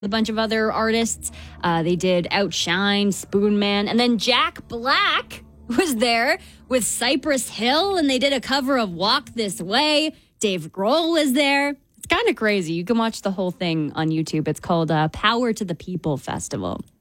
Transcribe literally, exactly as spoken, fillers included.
a bunch of other artists. Uh, they did Outshine, Spoonman, and then Jack Black was there with Cypress Hill, and they did a cover of Walk This Way. Dave Grohl was there. It's kind of crazy. You can watch the whole thing on YouTube. It's called uh, Power to the People Festival.